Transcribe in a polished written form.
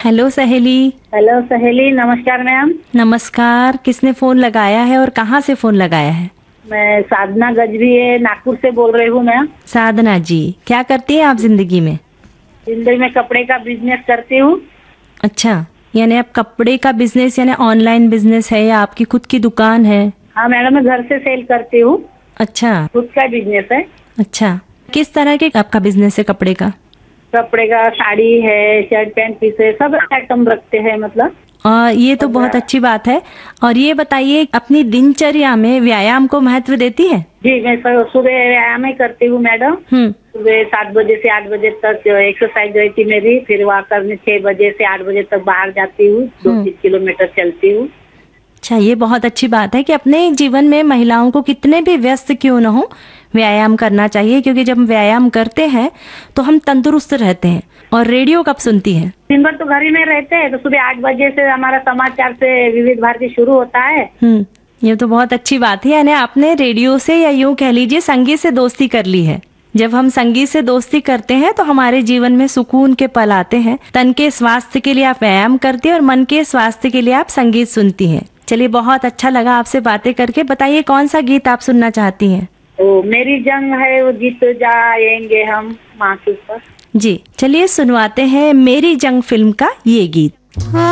Hello सहेली। Hello सहेली, नमस्कार मैम। नमस्कार। किसने फोन लगाया है और कहाँ से फोन लगाया है? मैं साधना गजबी है, नागपुर से बोल रही हूँ मैम। साधना जी, क्या करती हैं आप जिंदगी में? जिंदगी में कपड़े का बिजनेस करती हूँ। अच्छा, यानी आप कपड़े का बिजनेस यानी ऑनलाइन बिजनेस है या आपकी खुद की दुकान है? हाँ मैडम, मैं घर से सेल करती हूँ। अच्छा। खुद का बिजनेस है। अच्छा, किस तरह के आपका बिजनेस है कपड़े का? कपड़े का साड़ी है, शर्ट पैंट पीस है, सब आइटम रखते हैं मतलब। ये तो बहुत अच्छी बात है। और ये बताइए, अपनी दिनचर्या में व्यायाम को महत्व देती है? जी, मैं सुबह व्यायाम ही करती हूँ मैडम। सुबह 7 बजे से 8 बजे तक एक्सरसाइज रहती मेरी, फिर वहाँ करने 6 बजे से 8 बजे तक बाहर जाती हूँ, 2-3 किलोमीटर चलती हूँ। अच्छा, ये बहुत अच्छी बात है कि अपने जीवन में महिलाओं को कितने भी व्यस्त क्यों न हो, व्यायाम करना चाहिए, क्योंकि जब हम व्यायाम करते हैं तो हम तंदुरुस्त रहते हैं। और रेडियो कब सुनती हैं? दिन भर तो घर ही में रहते हैं, तो सुबह 8 बजे से हमारा समाचार से विविध भारती शुरू होता है। ये तो बहुत अच्छी बात है, यानी आपने रेडियो से या यूं कह लीजिए संगीत से दोस्ती कर ली है। जब हम संगीत से दोस्ती करते हैं तो हमारे जीवन में सुकून के पल आते हैं। तन के स्वास्थ्य के लिए आप व्यायाम करती हैं और मन के स्वास्थ्य के लिए आप संगीत सुनती हैं। चलिए, बहुत अच्छा लगा आपसे बातें करके। बताइए, कौन सा गीत आप सुनना चाहती हैं? मेरी जंग है वो जीत जाएंगे हम मासूस पर। जी, चलिए सुनवाते हैं मेरी जंग फिल्म का ये गीत।